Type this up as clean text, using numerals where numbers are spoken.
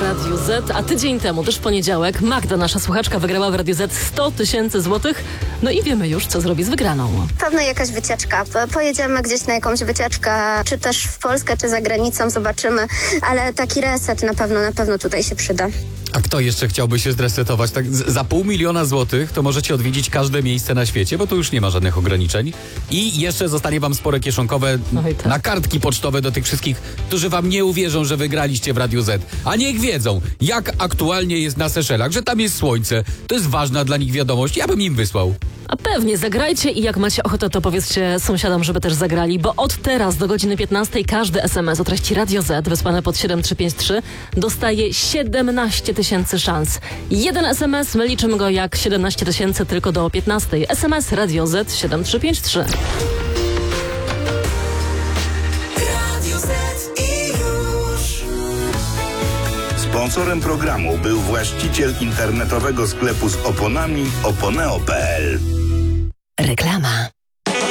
Radiu Z, a tydzień temu, też w poniedziałek, Magda, nasza słuchaczka, wygrała w Radiu Z 100 000 złotych. No i wiemy już, co zrobi z wygraną. Pewno jakaś wycieczka. Pojedziemy gdzieś na jakąś wycieczkę, czy też w Polskę, czy za granicą, zobaczymy. Ale taki reset na pewno tutaj się przyda. A kto jeszcze chciałby się zresetować? Tak za 500 000 złotych to możecie odwiedzić każde miejsce na świecie, bo tu już nie ma żadnych ograniczeń. I jeszcze zostanie wam spore kieszonkowe na kartki pocztowe do tych wszystkich, którzy wam nie uwierzą, że wygraliście w Radiu Z. A niech wiedzą, jak aktualnie jest na Seszelach, że tam jest słońce. To jest ważna dla nich wiadomość. Ja bym im wysłał. A pewnie, zagrajcie i jak macie ochotę, to powiedzcie sąsiadom, żeby też zagrali, bo od teraz do godziny 15 każdy SMS o treści Radio Z wysłany pod 7353 dostaje 17 000 szans. Jeden SMS, my liczymy go jak 17 000 tylko do 15. SMS Radio Z 7353. Sponsorem programu był właściciel internetowego sklepu z oponami oponeo.pl. Reklama.